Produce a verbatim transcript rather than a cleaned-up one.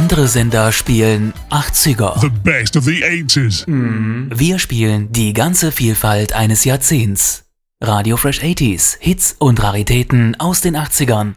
Andere Sender spielen achtziger. The best of the eighties. Wir spielen die ganze Vielfalt eines Jahrzehnts. Radio Fresh achtziger, Hits und Raritäten aus den achtzigern.